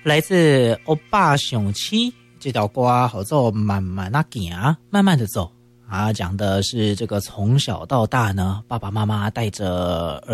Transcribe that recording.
来自欧巴熊七这条歌好做慢慢那行，慢慢的走啊，讲的是这个从小到大呢，爸爸妈妈带着